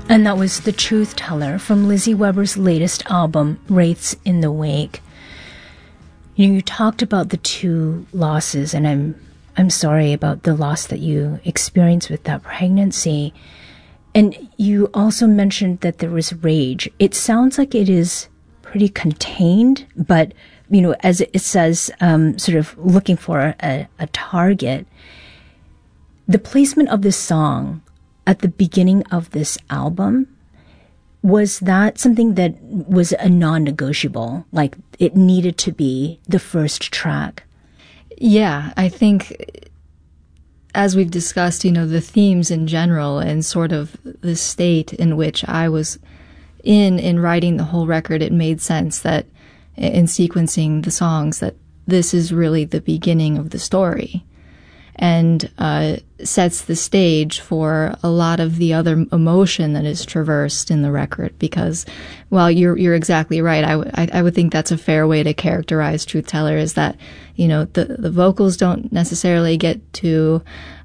And that was The Truth Teller from Lizzie Weber's latest album, Wraiths in the Wake. You talked about the two losses, and I'm sorry about the loss that you experienced with that pregnancy. And you also mentioned that there was rage. It sounds like it is pretty contained, but, you know, as it says, sort of looking for a target. The placement of this song at the beginning of this album, was that something that was a non-negotiable? Like, it needed to be the first track? Yeah, I think, as we've discussed, you know, the themes in general and sort of the state in which I was in writing the whole record, it made sense that in sequencing the songs that this is really the beginning of the story, and sets the stage for a lot of the other emotion that is traversed in the record. Because, well, you're exactly right. I would think that's a fair way to characterize Truth Teller, is that, you know, the vocals don't necessarily get too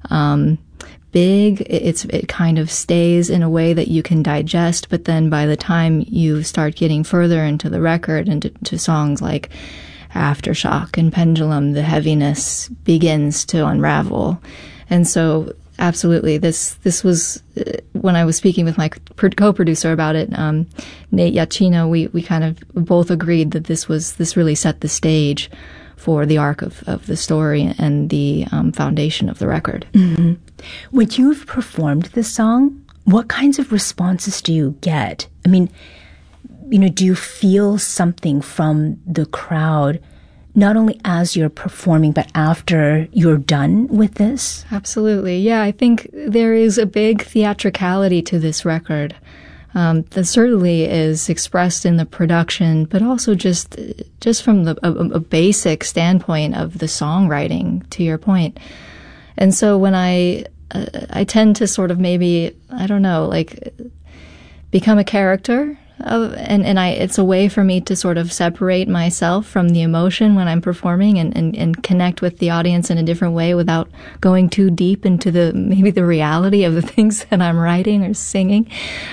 big. It kind of stays in a way that you can digest, but then by the time you start getting further into the record and to songs like Aftershock and Pendulum, the heaviness begins to unravel. And so, absolutely, this was, when I was speaking with my co-producer about it, Nate Yachino, we kind of both agreed that this really set the stage for the arc of the story and the foundation of the record. Mm-hmm. When you've performed this song, what kinds of responses do you get? I mean, you know, do you feel something from the crowd, not only as you're performing, but after you're done with this? Absolutely. Yeah, I think there is a big theatricality to this record that certainly is expressed in the production, but also just from a basic standpoint of the songwriting, to your point. And so when I tend to sort of maybe, I don't know, like become a character, it's a way for me to sort of separate myself from the emotion when I'm performing and connect with the audience in a different way without going too deep into maybe the reality of the things that I'm writing or singing.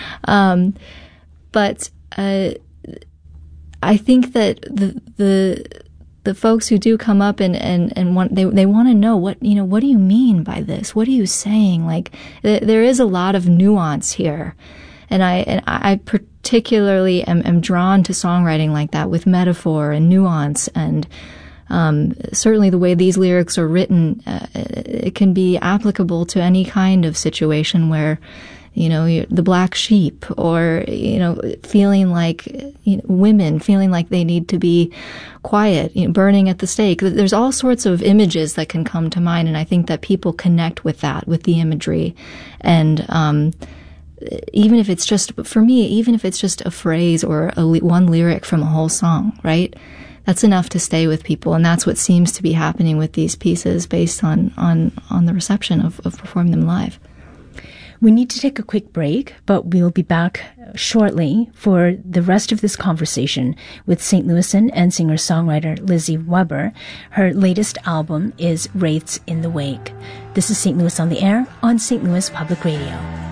But I think that the folks who do come up and want, they want to know what do you mean by this? What are you saying? Like, there is a lot of nuance here. And I particularly am drawn to songwriting like that, with metaphor and nuance, and certainly the way these lyrics are written, it can be applicable to any kind of situation where, you know, you're the black sheep, or, you know, feeling like, you know, women feeling like they need to be quiet, you know, burning at the stake. There's all sorts of images that can come to mind, and I think that people connect with that, with the imagery, and even if it's just, for me, even if it's just a phrase or one lyric from a whole song, right? That's enough to stay with people, and that's what seems to be happening with these pieces based on the reception of performing them live. We need to take a quick break, but we'll be back shortly for the rest of this conversation with St. Louisan and singer-songwriter Lizzie Weber. Her latest album is Wraiths in the Wake. This is St. Louis on the Air on St. Louis Public Radio.